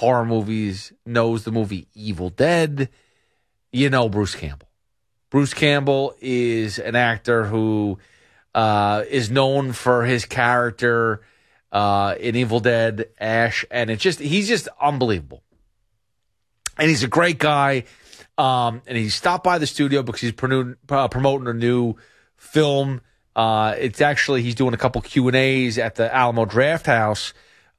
horror movies, knows the movie Evil Dead, you know Bruce Campbell. Bruce Campbell is an actor who is known for his character in Evil Dead, Ash, and he's just unbelievable. And he's a great guy. And he stopped by the studio because he's promoting a new film. It's actually, he's doing a couple Q&As at the Alamo Drafthouse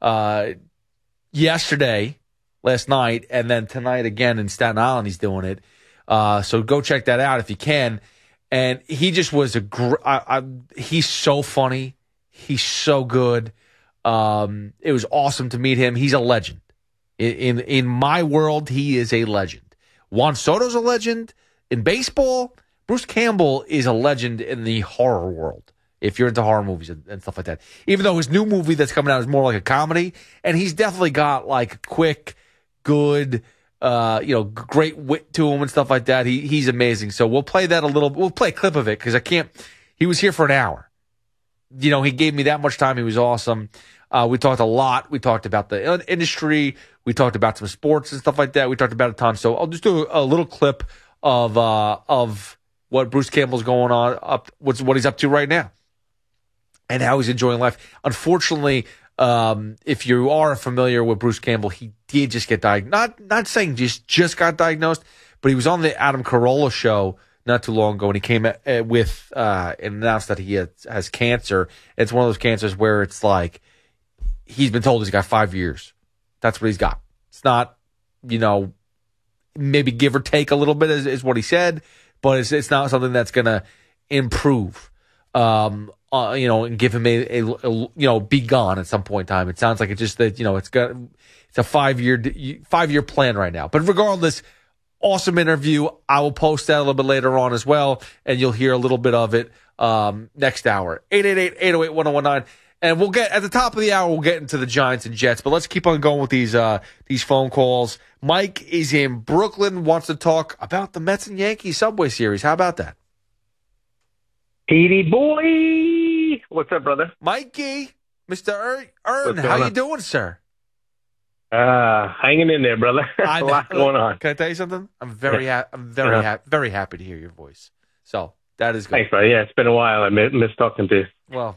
last night, and then tonight again in Staten Island he's doing it. So go check that out if you can. And he just was he's so funny. He's so good. It was awesome to meet him. He's a legend. In my world, he is a legend. Juan Soto's a legend in baseball. Bruce Campbell is a legend in the horror world, if you're into horror movies and stuff like that. Even though his new movie that's coming out is more like a comedy, and he's definitely got like quick, good, great wit to him and stuff like that. He's amazing. So we'll play that we'll play a clip of it because he was here for an hour. He gave me that much time. He was awesome. We talked a lot. We talked about the industry. We talked about some sports and stuff like that. We talked about a ton. So I'll just do a little clip of what Bruce Campbell's going on, what he's up to right now, and how he's enjoying life. Unfortunately, if you are familiar with Bruce Campbell, he did just get diagnosed. Not saying just got diagnosed, but he was on the Adam Carolla show not too long ago, and he came with and announced that he has cancer. It's one of those cancers where it's like he's been told he's got 5 years. That's what he's got. It's not, maybe give or take a little bit is what he said, but it's not something that's going to improve, and give him a be gone at some point in time. It sounds like it's just that, it's a 5-year plan right now. But regardless, awesome interview. I will post that a little bit later on as well, and you'll hear a little bit of it next hour. 888-808-1019. And we'll get, at the top of the hour, we'll get into the Giants and Jets. But let's keep on going with these phone calls. Mike is in Brooklyn, wants to talk about the Mets and Yankees Subway Series. How about that? Petey boy! What's up, brother? Mikey, Mr. Earn, how you doing, sir? Hanging in there, brother. A lot going on. Can I tell you something? I'm very happy to hear your voice. So that is good. Thanks, brother. Yeah, it's been a while. I miss talking to you. Well,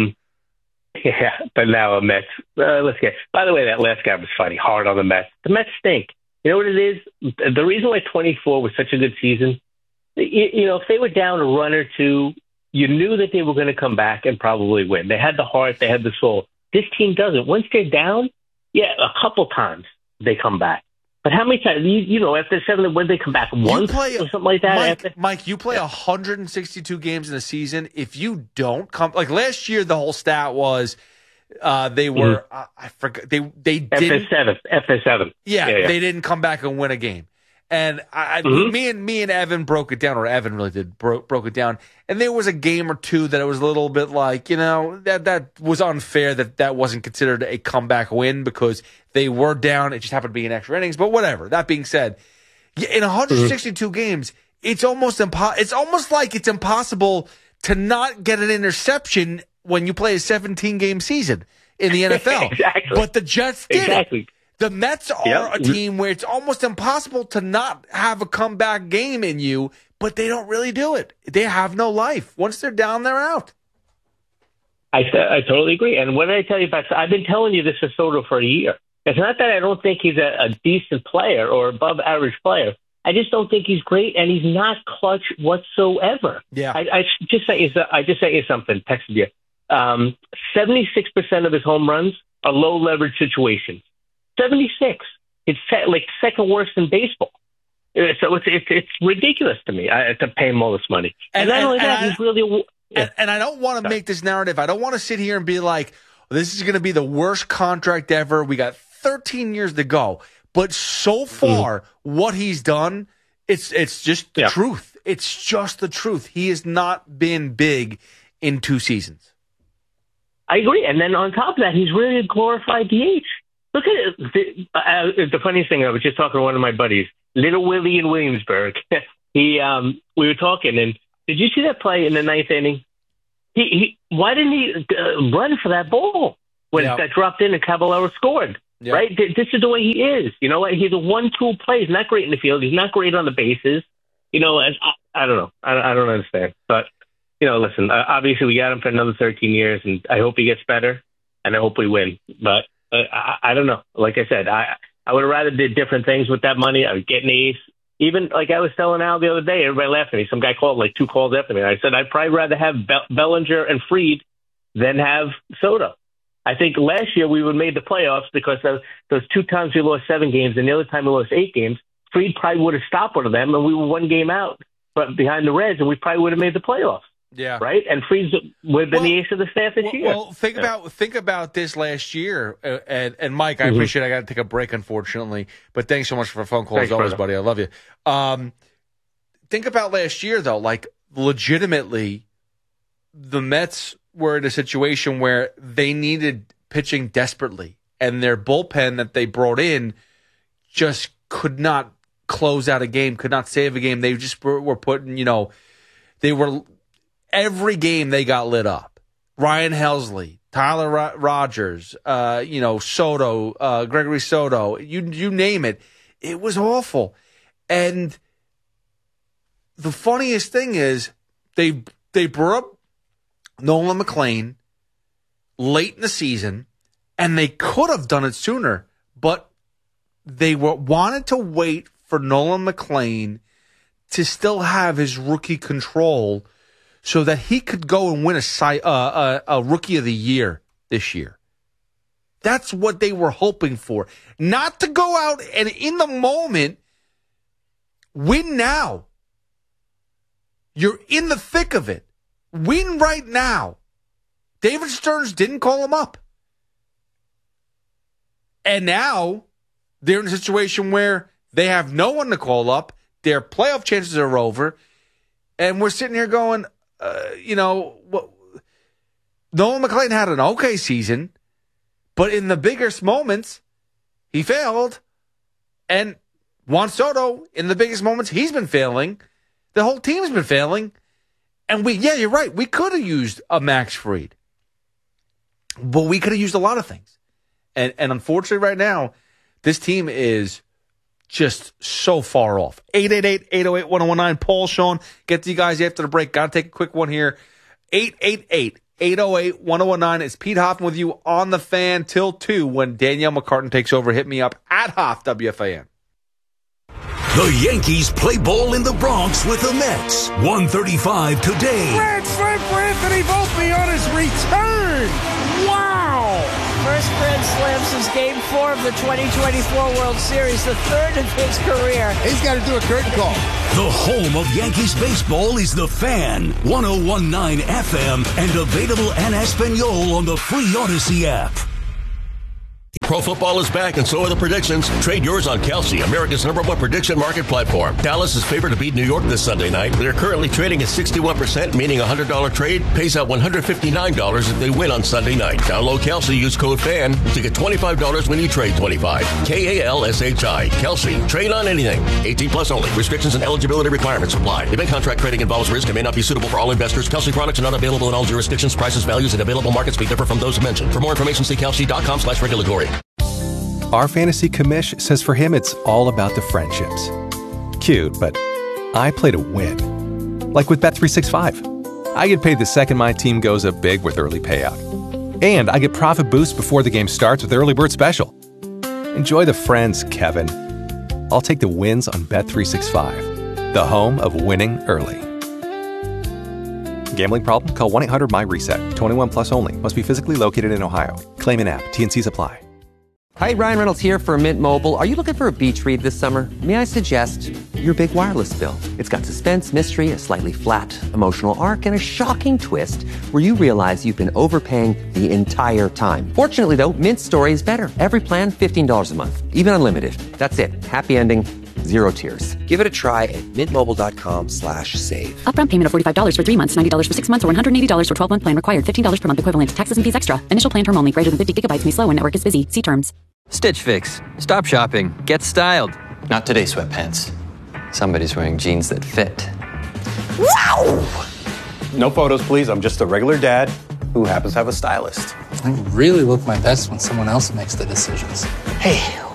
yeah, but now I'm Mets. Let's get. By the way, that last guy was fighting hard on the Mets. The Mets stink. You know what it is? The reason why 24 was such a good season, if they were down a run or two, you knew that they were going to come back and probably win. They had the heart, they had the soul. This team doesn't. Once they're down, yeah, a couple times they come back. But how many times, after 7, when they come back once or something like that? Mike, you play 162 games in a season. If you don't come, like last year, the whole stat was they were, I forgot, they didn't. FS7. Yeah, they didn't come back and win a game. And me and Evan broke it down, or Evan really did, broke it down. And there was a game or two that it was a little bit like, that was unfair that wasn't considered a comeback win because they were down. It just happened to be in extra innings. But whatever. That being said, in 162 games, it's almost like it's impossible to not get an interception when you play a 17-game season in the NFL. Exactly. But the Jets did it. The Mets are a team where it's almost impossible to not have a comeback game in you, but they don't really do it. They have no life. Once they're down, they're out. I totally agree. And what did I tell you about? I've been telling you this is Soto for a year. It's not that I don't think he's a decent player or above average player. I just don't think he's great, and he's not clutch whatsoever. Yeah. I just sent you something. Texted you. 76% of his home runs are low leverage situations. 76. It's like second worst in baseball. So it's ridiculous to me to pay him all this money. And not only that, he's really. Yeah. And I don't want to make this narrative. I don't want to sit here and be like, this is going to be the worst contract ever. We got 13 years to go. But so far, what he's done, it's just the truth. It's just the truth. He has not been big in 2 seasons. I agree. And then on top of that, he's really a glorified DH. Look at it. The funniest thing, I was just talking to one of my buddies, Little Willie in Williamsburg. We were talking, and did you see that play in the 9th inning? Why didn't he run for that ball when it got dropped in and Caballero scored? right? This is the way he is. You know, he's a 1-2 player. He's not great in the field. He's not great on the bases. You know, I don't know. I don't understand. But, you know, listen, obviously we got him for another 13 years, and I hope he gets better, and I hope we win. But I don't know. Like I said, I would have rather did different things with that money. I would get an ace. Even like I was telling Al the other day, everybody laughed at me. Some guy called like 2 calls after me. I said I'd probably rather have Bellinger and Fried than have Soto. I think last year we would have made the playoffs because those 2 times we lost 7 games and the other time we lost 8 games. Fried probably would have stopped one of them, and we were 1 game out but behind the Reds, and we probably would have made the playoffs. Yeah. Right? And Fried would have been the ace of the staff this year. Well, think about this last year. And Mike, I appreciate it. I got to take a break, unfortunately. But thanks so much for a phone call as always, buddy. I love you. Think about last year, though. Like, legitimately, the Mets were in a situation where they needed pitching desperately. And their bullpen that they brought in just could not close out a game, could not save a game. They just were putting, every game they got lit up. Ryan Helsley, Tyler Rogers, Soto, Gregory Soto, you name it. It was awful. And the funniest thing is they brought up Nolan McLean late in the season, and they could have done it sooner, but they wanted to wait for Nolan McLean to still have his rookie control so that he could go and win a Rookie of the Year this year. That's what they were hoping for. Not to go out and in the moment win now. You're in the thick of it. Win right now. David Stearns didn't call him up. And now they're in a situation where they have no one to call up. Their playoff chances are over. And we're sitting here going, Nolan McLean had an okay season, but in the biggest moments, he failed. And Juan Soto, in the biggest moments, he's been failing. The whole team's been failing. And you're right. We could have used a Max Fried. But we could have used a lot of things. And unfortunately right now, this team is just so far off. 888-808-1019. Paul, Sean, get to you guys after the break. Got to take a quick one here. 888-808-1019. It's Pete Hoffman with you on the Fan till 2 when Danielle McCartan takes over. Hit me up at Hoff WFAN. The Yankees play ball in the Bronx with the Mets. 1:35 today. Grand slam for Anthony Volpe on his return. Wow! First Grand Slam since Game 4 of the 2024 World Series, the third of his career. He's got to do a curtain call. The home of Yankees baseball is the Fan. 101.9 FM and available en Espanol on the free Odyssey app. Pro football is back, and so are the predictions. Trade yours on Kalshi, America's #1 prediction market platform. Dallas is favored to beat New York this Sunday night. They're currently trading at 61%, meaning a $100 trade pays out $159 if they win on Sunday night. Download Kalshi, use code FAN to get $25 when you trade $25. KALSHI. Kalshi. Trade on anything. 18 plus only. Restrictions and eligibility requirements apply. Event contract trading involves risk and may not be suitable for all investors. Kalshi products are not available in all jurisdictions. Prices, values, and available markets may differ from those mentioned. For more information, see kalshi.com/regulatory. Our fantasy commish says for him it's all about the friendships. Cute, but I play to win. Like with Bet365. I get paid the second my team goes up big with early payout. And I get profit boost before the game starts with Early Bird Special. Enjoy the friends, Kevin. I'll take the wins on Bet365. The home of winning early. Gambling problem? Call 1-800-MY-RESET. 21 plus only. Must be physically located in Ohio. Claim in app. T&Cs apply. Hi, Ryan Reynolds here for Mint Mobile. Are you looking for a beach read this summer? May I suggest your big wireless bill? It's got suspense, mystery, a slightly flat, emotional arc, and a shocking twist where you realize you've been overpaying the entire time. Fortunately, though, Mint's story is better. Every plan, $15 a month. Even unlimited. That's it. Happy ending. Zero tears. Give it a try at mintmobile.com/save. Upfront payment of $45 for 3 months, $90 for 6 months, or $180 for 12-month plan required. $15 per month equivalent. Taxes and fees extra. Initial plan term only. Greater than 50 gigabytes may slow when network is busy. See terms. Stitch Fix. Stop shopping. Get styled. Not today, sweatpants. Somebody's wearing jeans that fit. Wow! No photos, please. I'm just a regular dad who happens to have a stylist. I really look my best when someone else makes the decisions. Hey,